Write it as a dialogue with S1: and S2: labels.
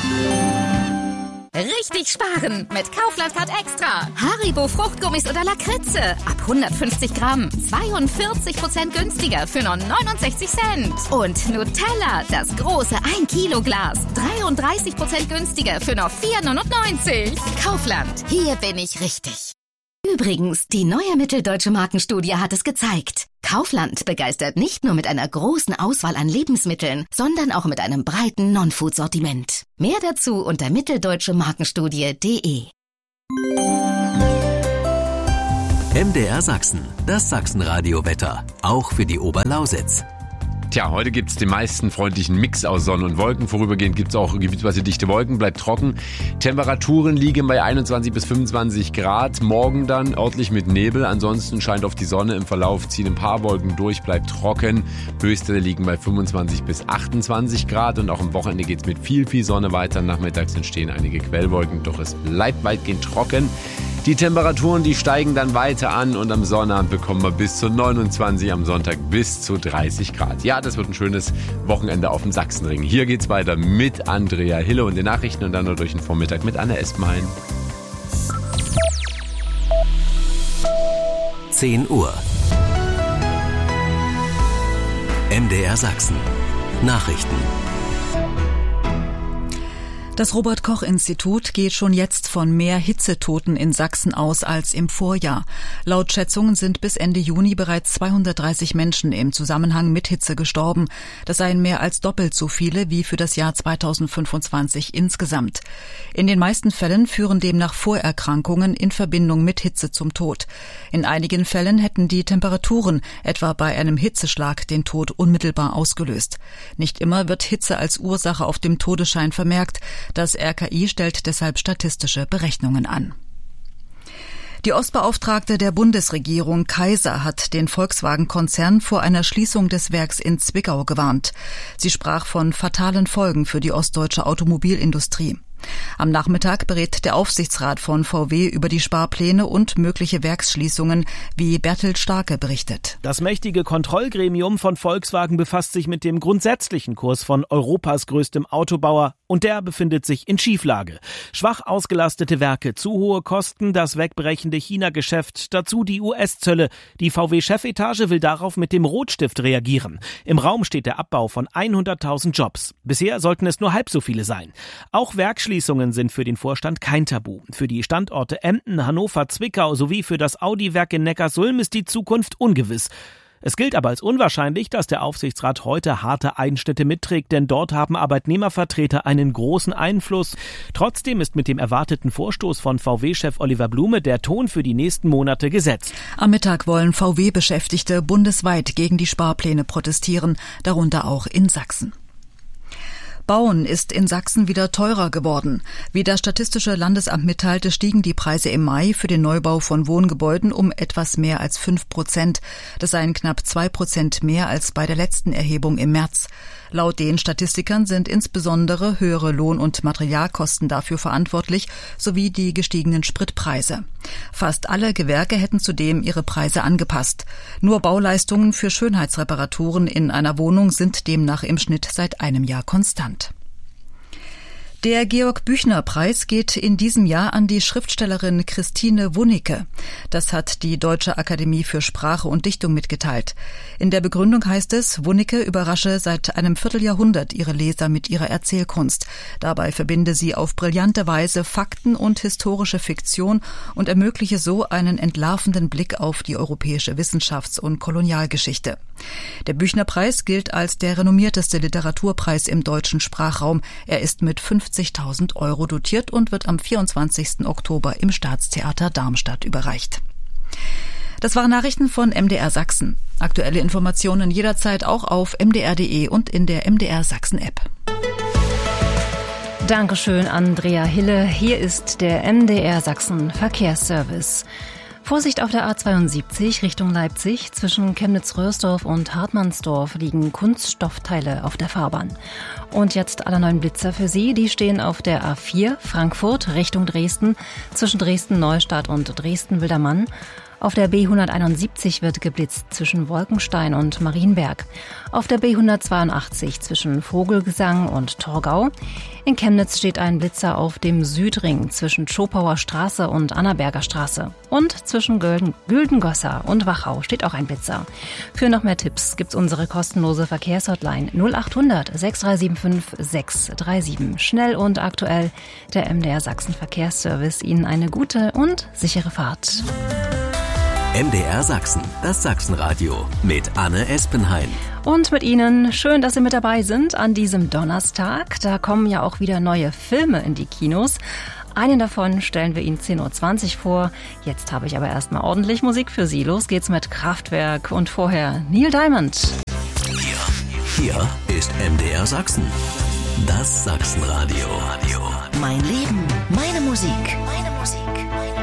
S1: Richtig sparen mit Kaufland Card Extra. Haribo Fruchtgummis oder Lakritze. Ab 150 Gramm. 42% günstiger für nur 69 Cent. Und Nutella, das große 1 Kilo Glas. 33% günstiger für nur 4,99. Kaufland, hier bin ich richtig. Übrigens, die neue Mitteldeutsche Markenstudie hat es gezeigt. Kaufland begeistert nicht nur mit einer großen Auswahl an Lebensmitteln, sondern auch mit einem breiten Non-Food-Sortiment. Mehr dazu unter mitteldeutschemarkenstudie.de.
S2: MDR Sachsen, das Sachsenradio-Wetter, auch für die Oberlausitz.
S3: Tja, heute gibt's den meisten freundlichen Mix aus Sonne und Wolken. Vorübergehend gibt's auch gebietsweise dichte Wolken, bleibt trocken. Temperaturen liegen bei 21 bis 25 Grad. Morgen dann örtlich mit Nebel. Ansonsten scheint auf die Sonne. Im Verlauf ziehen ein paar Wolken durch, bleibt trocken. Höchste liegen bei 25 bis 28 Grad. Und auch am Wochenende geht's mit viel Sonne weiter. Nachmittags entstehen einige Quellwolken, doch es bleibt weitgehend trocken. Die Temperaturen, die steigen dann weiter an und am Sonnabend bekommen wir bis zu 29, am Sonntag bis zu 30 Grad. Ja, das wird ein schönes Wochenende auf dem Sachsenring. Hier geht's weiter mit Andrea Hille und den Nachrichten und dann noch durch den Vormittag mit Anne Espenhain.
S2: 10 Uhr. MDR Sachsen. Nachrichten.
S4: Das Robert-Koch-Institut geht schon jetzt von mehr Hitzetoten in Sachsen aus als im Vorjahr. Laut Schätzungen sind bis Ende Juni bereits 230 Menschen im Zusammenhang mit Hitze gestorben. Das seien mehr als doppelt so viele wie für das Jahr 2025 insgesamt. In den meisten Fällen führen demnach Vorerkrankungen in Verbindung mit Hitze zum Tod. In einigen Fällen hätten die Temperaturen, etwa bei einem Hitzeschlag, den Tod unmittelbar ausgelöst. Nicht immer wird Hitze als Ursache auf dem Todesschein vermerkt. Das RKI stellt deshalb statistische Berechnungen an. Die Ostbeauftragte der Bundesregierung Kaiser hat den Volkswagen-Konzern vor einer Schließung des Werks in Zwickau gewarnt. Sie sprach von fatalen Folgen für die ostdeutsche Automobilindustrie. Am Nachmittag berät der Aufsichtsrat von VW über die Sparpläne und mögliche Werksschließungen, wie Bertel Starke berichtet.
S5: Das mächtige Kontrollgremium von Volkswagen befasst sich mit dem grundsätzlichen Kurs von Europas größtem Autobauer und der befindet sich in Schieflage. Schwach ausgelastete Werke, zu hohe Kosten, das wegbrechende China-Geschäft, dazu die US-Zölle. Die VW-Chefetage will darauf mit dem Rotstift reagieren. Im Raum steht der Abbau von 100.000 Jobs. Bisher sollten es nur halb so viele sein. Auch Werksschließungen sind für den Vorstand kein Tabu. Für die Standorte Emden, Hannover, Zwickau sowie für das Audi-Werk in Neckarsulm ist die Zukunft ungewiss. Es gilt aber als unwahrscheinlich, dass der Aufsichtsrat heute harte Einschnitte mitträgt, denn dort haben Arbeitnehmervertreter einen großen Einfluss. Trotzdem ist mit dem erwarteten Vorstoß von VW-Chef Oliver Blume der Ton für die nächsten Monate gesetzt.
S4: Am Mittag wollen VW-Beschäftigte bundesweit gegen die Sparpläne protestieren, darunter auch in Sachsen. Bauen ist in Sachsen wieder teurer geworden. Wie das Statistische Landesamt mitteilte, stiegen die Preise im Mai für den Neubau von Wohngebäuden um etwas mehr als 5%. Das seien knapp 2% mehr als bei der letzten Erhebung im März. Laut den Statistikern sind insbesondere höhere Lohn- und Materialkosten dafür verantwortlich, sowie die gestiegenen Spritpreise. Fast alle Gewerke hätten zudem ihre Preise angepasst. Nur Bauleistungen für Schönheitsreparaturen in einer Wohnung sind demnach im Schnitt seit einem Jahr konstant. Der Georg-Büchner-Preis geht in diesem Jahr an die Schriftstellerin Christine Wunicke. Das hat die Deutsche Akademie für Sprache und Dichtung mitgeteilt. In der Begründung heißt es, Wunicke überrasche seit einem Vierteljahrhundert ihre Leser mit ihrer Erzählkunst. Dabei verbinde sie auf brillante Weise Fakten und historische Fiktion und ermögliche so einen entlarvenden Blick auf die europäische Wissenschafts- und Kolonialgeschichte. Der Büchner-Preis gilt als der renommierteste Literaturpreis im deutschen Sprachraum. Er ist mit 50.000 € dotiert und wird am 24. Oktober im Staatstheater Darmstadt überreicht. Das waren Nachrichten von MDR Sachsen. Aktuelle Informationen jederzeit auch auf mdr.de und in der MDR Sachsen-App.
S6: Dankeschön, Andrea Hille. Hier ist der MDR Sachsen Verkehrsservice. Vorsicht auf der A72 Richtung Leipzig. Zwischen Chemnitz-Röhrsdorf und Hartmannsdorf liegen Kunststoffteile auf der Fahrbahn. Und jetzt alle neuen Blitzer für Sie. Die stehen auf der A4 Frankfurt Richtung Dresden. Zwischen Dresden-Neustadt und Dresden-Wildermann. Auf der B171 wird geblitzt zwischen Wolkenstein und Marienberg. Auf der B182 zwischen Vogelgesang und Torgau. In Chemnitz steht ein Blitzer auf dem Südring zwischen Schopauer Straße und Annaberger Straße. Und zwischen Güldengosser und Wachau steht auch ein Blitzer. Für noch mehr Tipps gibt's unsere kostenlose Verkehrshotline 0800 6375 637. Schnell und aktuell, der MDR Sachsen Verkehrsservice. Ihnen eine gute und sichere Fahrt.
S2: MDR Sachsen, das Sachsenradio mit Anne Espenhain.
S6: Und mit Ihnen, schön, dass Sie mit dabei sind an diesem Donnerstag. Da kommen ja auch wieder neue Filme in die Kinos. Einen davon stellen wir Ihnen 10.20 Uhr vor. Jetzt habe ich aber erstmal ordentlich Musik für Sie. Los geht's mit Kraftwerk und vorher Neil Diamond.
S2: Hier ist MDR Sachsen, das Sachsenradio.
S7: Mein Leben, meine Musik.